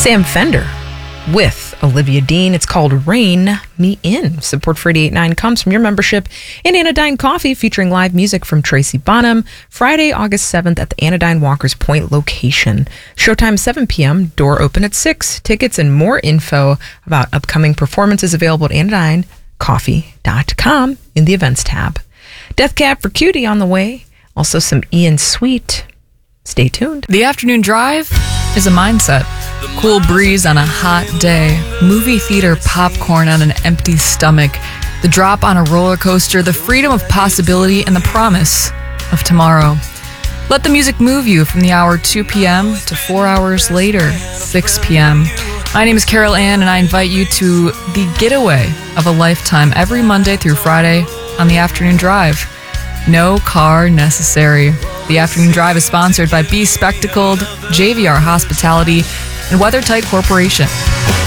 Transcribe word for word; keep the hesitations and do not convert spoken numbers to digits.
Sam Fender with Olivia Dean. It's called Rein Me In. Support for eighty-eight point nine comes from your membership in Anodyne Coffee, featuring live music from Tracy Bonham, Friday, August seventh at the Anodyne Walker's Point location. Showtime seven p.m., door open at six. Tickets and more info about upcoming performances available at anodyne coffee dot com in the events tab. Death Cab for Cutie on the way. Also some Ian Sweet. Stay tuned. The afternoon drive is a mindset. Cool breeze on a hot day, movie theater popcorn on an empty stomach, the drop on a roller coaster, the freedom of possibility, and the promise of tomorrow. Let the music move you from the hour two p.m. to four hours later, six p.m. My name is Carol Ann, and I invite you to the getaway of a lifetime every Monday through Friday on the afternoon drive. No car necessary. The afternoon drive is sponsored by Be Spectacled, J V R Hospitality, and WeatherTight Corporation.